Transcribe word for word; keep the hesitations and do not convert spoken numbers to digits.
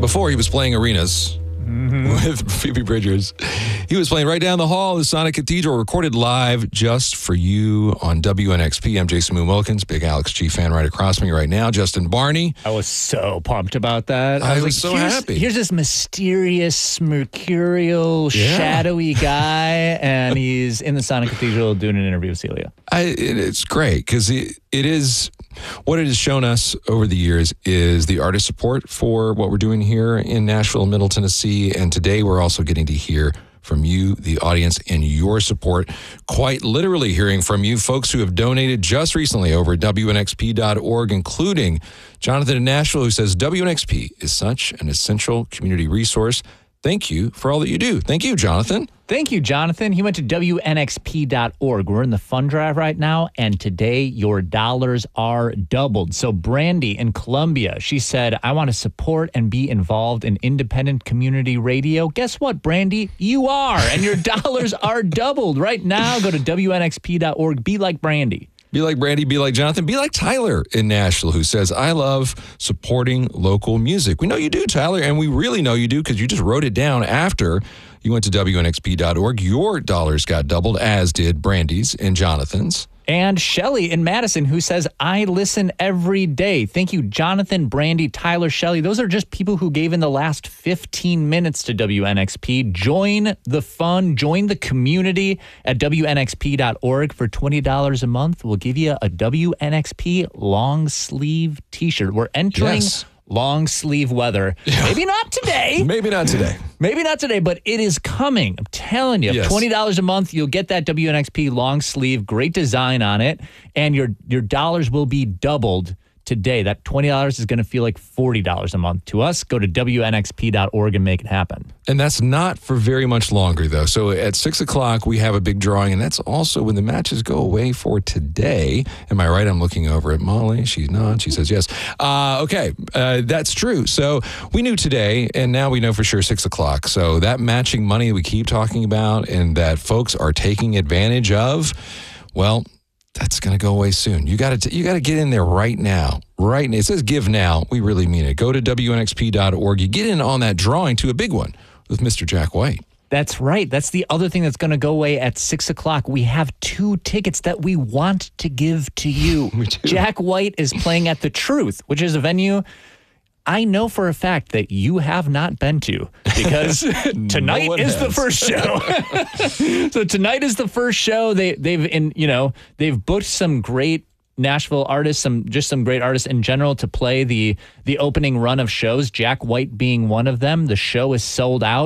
before he was playing arenas with Phoebe Bridgers. He was playing right down the hall of the Sonic Cathedral, recorded live just for you on W N X P. I'm Jason Moon Wilkins, big Alex G fan right across me right now. Justin Barney. I was so pumped about that. I, I was, was, so like, here's, happy. Here's this mysterious, mercurial, Yeah. shadowy guy, and he's in the Sonic Cathedral doing an interview with Celia. I, it, it's great because it, it is what it has shown us over the years is the artist support for what we're doing here in Nashville and Middle Tennessee. And today we're also getting to hear from you, the audience, and your support. Quite literally hearing from you folks who have donated just recently over at W N X P dot org, including Jonathan in Nashville, who says W N X P is such an essential community resource. Thank you for all that you do. Thank you, Jonathan. Thank you, Jonathan. He went to W N X P dot org. We're in the fund drive right now, and today your dollars are doubled. So Brandy in Columbia, she said, I want to support and be involved in independent community radio. Guess what, Brandy? You are, and your dollars are doubled. Right now, go to W N X P dot org. Be like Brandy. Be like Brandy, be like Jonathan, be like Tyler in Nashville, who says, I love supporting local music. We know you do, Tyler, and we really know you do because you just wrote it down after you went to W N X P dot org. Your dollars got doubled, as did Brandy's and Jonathan's. And Shelly in Madison, who says, I listen every day. Thank you, Jonathan, Brandy, Tyler, Shelly. Those are just people who gave in the last fifteen minutes to W N X P. Join the fun, join the community at W N X P dot org for twenty dollars a month. We'll give you a W N X P long sleeve t-shirt. We're entering Yes. long sleeve weather. Yeah. Maybe not today. Maybe not today. Maybe not today, but it is coming. I'm telling you, Yes. twenty dollars a month, you'll get that W N X P long sleeve, great design on it, and your your dollars will be doubled today. That twenty dollars is going to feel like forty dollars a month to us. Go to W N X P dot org and make it happen. And that's not for very much longer, though. So at six o'clock, we have a big drawing, and that's also when the matches go away for today. Am I right? I'm looking over at Molly. She's not. She says yes. Uh, okay, uh, that's true. So we knew today, and now we know for sure six o'clock. So that matching money that we keep talking about and that folks are taking advantage of, well, that's going to go away soon. You got to you got to get in there right now. Right now. It says give now. We really mean it. Go to W N X P dot org. You get in on that drawing to a big one with Mister Jack White. That's right. That's the other thing that's going to go away at six o'clock. We have two tickets that we want to give to you. We do. Jack White is playing at The Truth, which is a venue I know for a fact that you have not been to, because tonight one is the has. first show. So tonight is the first show. They they've in you know they've booked some great Nashville artists, some just some great artists in general to play the the opening run of shows. Jack White being one of them. The show is sold out.